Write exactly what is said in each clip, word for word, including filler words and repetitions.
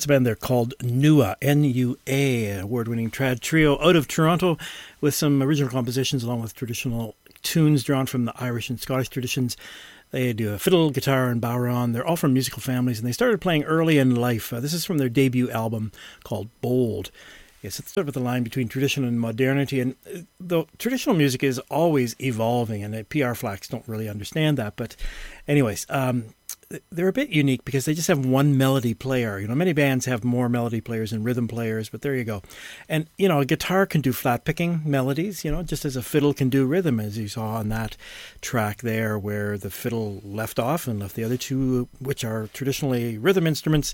a band. They're called Nua, N U A, award-winning trad trio out of Toronto with some original compositions along with traditional tunes drawn from the Irish and Scottish traditions. They do a fiddle, guitar, and bodhrán. They're all from musical families, and they started playing early in life. Uh, this is from their debut album called Bold. Yes, it's sort of the line between tradition and modernity, and the traditional music is always evolving, and the P R Flax don't really understand that. But anyways, um, they're a bit unique because they just have one melody player. You know, many bands have more melody players and rhythm players, but there you go. And, you know, a guitar can do flat picking melodies, you know, just as a fiddle can do rhythm, as you saw on that track there where the fiddle left off and left the other two, which are traditionally rhythm instruments,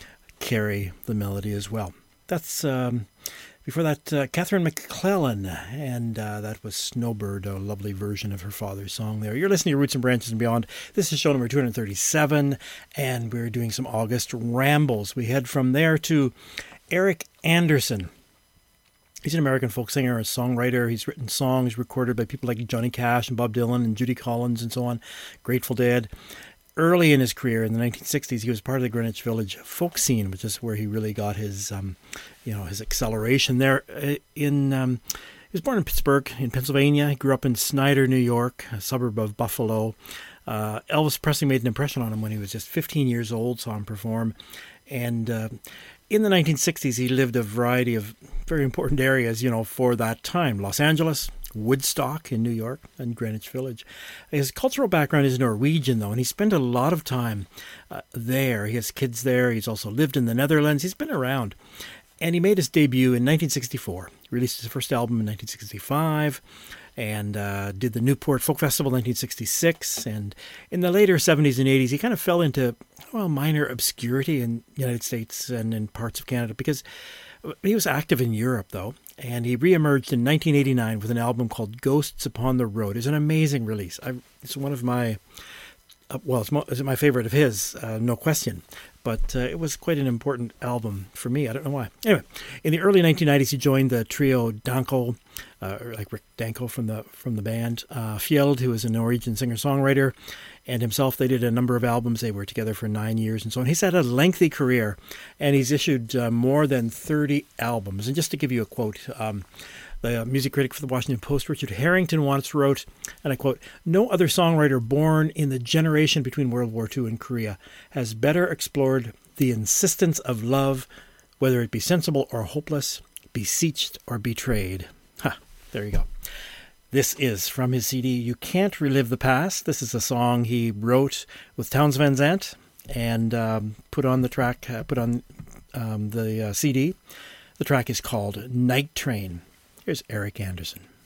carry the melody as well. That's, um, before that, uh, Catherine McClellan, and uh, that was Snowbird, a lovely version of her father's song there. You're listening to Roots and Branches and Beyond. This is show number two hundred thirty-seven, and we're doing some August rambles. We head from there to Eric Anderson. He's an American folk singer and songwriter. He's written songs recorded by people like Johnny Cash and Bob Dylan and Judy Collins and so on, Grateful Dead. Early in his career, in the nineteen sixties, he was part of the Greenwich Village folk scene, which is where he really got his, um, you know, his acceleration there. In um, he was born in Pittsburgh, in Pennsylvania. He grew up in Snyder, New York, a suburb of Buffalo. Uh, Elvis Presley made an impression on him when he was just fifteen years old, saw him perform. And uh, in the nineteen sixties, he lived a variety of very important areas, you know, for that time. Los Angeles, Woodstock in New York, and Greenwich Village. His cultural background is Norwegian, though, and he spent a lot of time uh, there. He has kids there. He's also lived in the Netherlands. He's been around. And he made his debut in nineteen sixty-four. He released his first album in nineteen sixty-five and uh, did the Newport Folk Festival in nineteen sixty-six. And in the later seventies and eighties, he kind of fell into, well, minor obscurity in the United States and in parts of Canada because he was active in Europe, though. And he reemerged in nineteen eighty-nine with an album called Ghosts Upon the Road. It's an amazing release. I, it's one of my, uh, well, it's, mo- it's my favorite of his, uh, no question. But uh, it was quite an important album for me. I don't know why. Anyway, in the early nineteen nineties, he joined the trio Danko, uh, like Rick Danko from the from the band. Uh, Fjeld, who was a Norwegian singer-songwriter, and himself. They did a number of albums. They were together for nine years and so on. He's had a lengthy career, and he's issued uh, more than thirty albums. And just to give you a quote, um, the music critic for the Washington Post, Richard Harrington, once wrote, and I quote, "No other songwriter born in the generation between World War Two and Korea has better explored the insistence of love, whether it be sensible or hopeless, beseeched or betrayed." Ha, there you go. This is from his C D, You Can't Relive the Past. This is a song he wrote with Townes Van Zandt and um, put on the track, uh, put on um, the uh, C D. The track is called Night Train. Here's Eric Anderson.